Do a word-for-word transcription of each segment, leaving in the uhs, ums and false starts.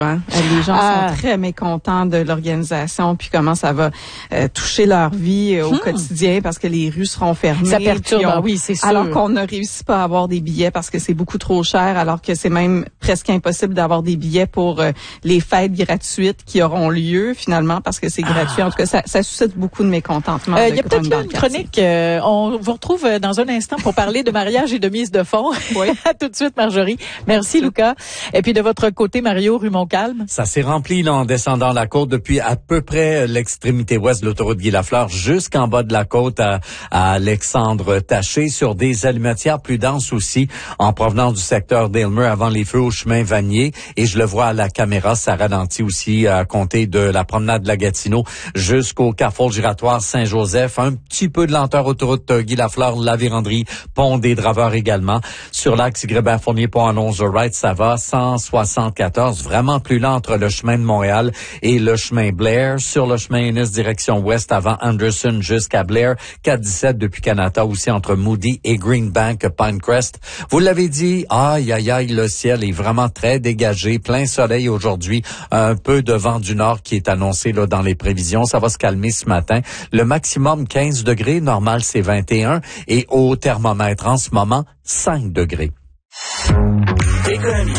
Hein? Les gens ah. sont très mécontents de l'organisation, puis comment ça va euh, toucher leur vie euh, au hmm. quotidien parce que les rues seront fermées. Ça perturbe, on, oui, c'est sûr. Alors qu'on ne réussit pas à avoir des billets parce que c'est beaucoup trop cher, alors que c'est même presque impossible d'avoir des billets pour euh, les fêtes gratuites qui auront lieu finalement parce que c'est gratuit. Ah. En tout cas, ça, ça suscite beaucoup de mécontentement. Il euh, y a peut-être là une chronique. Euh, on vous retrouve dans un instant pour parler de mariage et de mise de fonds. Oui. À tout de suite, Marjorie. Merci, Lucas. Et puis de votre côté, Mario, rue Montcalm. Ça s'est rempli là, en descendant la côte depuis à peu près l'extrémité ouest de l'autoroute Guy-Lafleur jusqu'en bas de la côte à, à Alexandre Taché sur des allumetières plus denses aussi en provenance du secteur d'Aylmer avant les feux au chemin Vanier. Et je le vois à la caméra, ça ralentit aussi à compter de la promenade de la Gatineau jusqu'au carrefour giratoire Saint-Joseph. Un petit peu de lenteur autoroute Guy-Lafleur, la Vérandrie, pont des Draveurs également. Sur l'axe Grébert-Fournier, pont Alonzo-Wright, ça va cent soixante-quatorze, vraiment plus lent entre le chemin de Montréal et le chemin Blair. Sur le chemin Ennis, direction ouest, avant Anderson jusqu'à Blair. quatre dix-sept depuis Canada, aussi entre Moody et Greenbank, Pinecrest. Vous l'avez dit, aïe, aïe, aïe, le ciel est vraiment très dégagé. Plein soleil aujourd'hui. Un peu de vent du nord qui est annoncé là dans les prévisions. Ça va se calmer ce matin. Le maximum quinze degrés, normal c'est vingt et un. Et au thermomètre en ce moment, cinq degrés. Économie.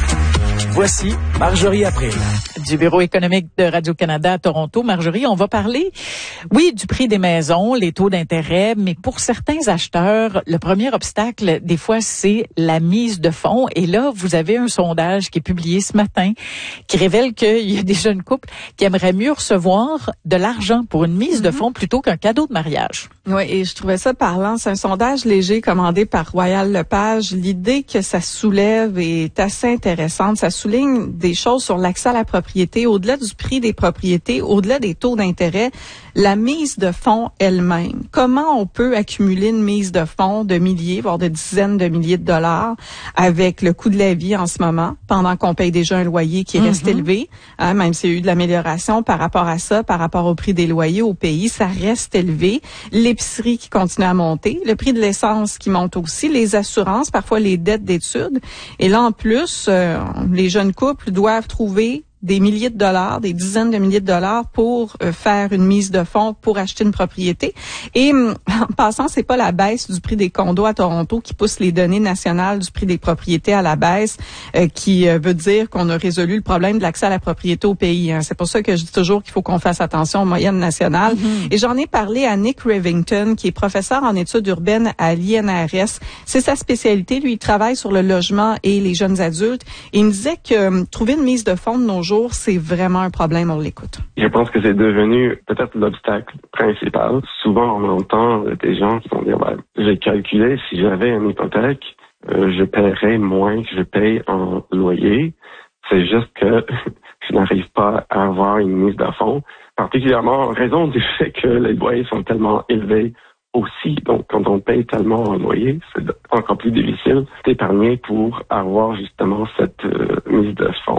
Voici Marjorie April. Du Bureau économique de Radio-Canada à Toronto. Marjorie, on va parler, oui, du prix des maisons, les taux d'intérêt, mais pour certains acheteurs, le premier obstacle, des fois, c'est la mise de fonds. Et là, vous avez un sondage qui est publié ce matin qui révèle qu'il y a des jeunes couples qui aimeraient mieux recevoir de l'argent pour une mise mm-hmm. de fonds plutôt qu'un cadeau de mariage. Oui, et je trouvais ça parlant. C'est un sondage léger commandé par Royal Lepage. L'idée que ça soulève est assez intéressante. Ça souligne des choses sur l'accès à la propriété, au-delà du prix des propriétés, au-delà des taux d'intérêt, la mise de fonds elle-même. Comment on peut accumuler une mise de fonds de milliers, voire de dizaines de milliers de dollars avec le coût de la vie en ce moment, pendant qu'on paye déjà un loyer qui reste mm-hmm. élevé, hein, même s'il y a eu de l'amélioration par rapport à ça, par rapport au prix des loyers au pays, ça reste élevé. L'épicerie qui continue à monter, le prix de l'essence qui monte aussi, les assurances, parfois les dettes d'études. Et là, en plus, euh, les jeunes couples doivent trouver des milliers de dollars, des dizaines de milliers de dollars pour euh, faire une mise de fonds pour acheter une propriété. Et en passant, c'est pas la baisse du prix des condos à Toronto qui pousse les données nationales du prix des propriétés à la baisse euh, qui euh, veut dire qu'on a résolu le problème de l'accès à la propriété au pays. Hein. C'est pour ça que je dis toujours qu'il faut qu'on fasse attention aux moyennes nationales. Mm-hmm. Et j'en ai parlé à Nick Rivington, qui est professeur en études urbaines à l'I N R S. C'est sa spécialité. Lui, il travaille sur le logement et les jeunes adultes. Et il me disait que euh, trouver une mise de fonds de nos jours, c'est vraiment un problème, on l'écoute. Je pense que c'est devenu peut-être l'obstacle principal. Souvent, on entend des gens qui vont dire, ben, j'ai calculé, si j'avais une hypothèque, euh, je paierais moins que je paye en loyer. C'est juste que je n'arrive pas à avoir une mise de fonds, particulièrement en raison du fait que les loyers sont tellement élevés aussi. Donc, quand on paye tellement en loyer, c'est encore plus difficile d'épargner pour avoir justement cette euh, mise de fonds.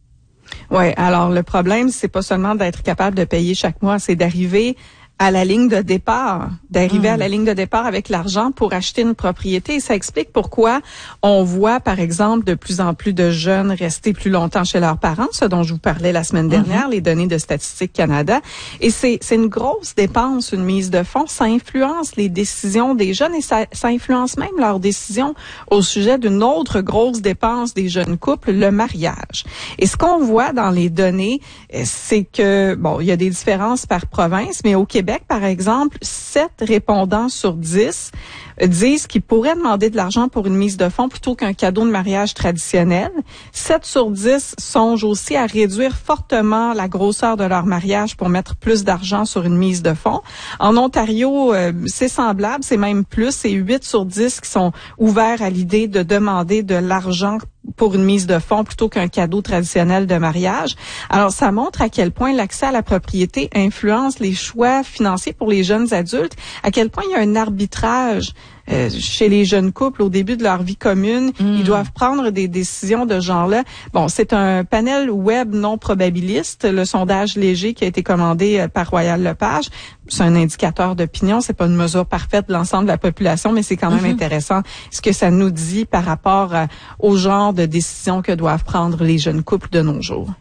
Oui, alors le problème, c'est pas seulement d'être capable de payer chaque mois, c'est d'arriver à la ligne de départ, d'arriver mmh. à la ligne de départ avec l'argent pour acheter une propriété. Et ça explique pourquoi on voit, par exemple, de plus en plus de jeunes rester plus longtemps chez leurs parents, ce dont je vous parlais la semaine dernière, mmh. les données de Statistique Canada. Et c'est, c'est une grosse dépense, une mise de fonds. Ça influence les décisions des jeunes et ça, ça influence même leurs décisions au sujet d'une autre grosse dépense des jeunes couples, le mariage. Et ce qu'on voit dans les données, c'est que, bon, il y a des différences par province, mais au Québec, par exemple, sept répondants sur dix disent qu'ils pourraient demander de l'argent pour une mise de fonds plutôt qu'un cadeau de mariage traditionnel. sept sur dix songent aussi à réduire fortement la grosseur de leur mariage pour mettre plus d'argent sur une mise de fonds. En Ontario, euh, c'est semblable, c'est même plus, c'est huit sur dix qui sont ouverts à l'idée de demander de l'argent pour une mise de fonds plutôt qu'un cadeau traditionnel de mariage. Alors, ça montre à quel point l'accès à la propriété influence les choix financiers pour les jeunes adultes, à quel point il y a un arbitrage euh, chez les jeunes couples au début de leur vie commune. Mmh. Ils doivent prendre des décisions de ce genre-là. Bon, c'est un panel web non probabiliste, le sondage léger qui a été commandé par Royal Lepage. C'est un indicateur d'opinion, c'est pas une mesure parfaite de l'ensemble de la population, mais c'est quand même mmh. intéressant ce que ça nous dit par rapport euh, au genre de décisions que doivent prendre les jeunes couples de nos jours.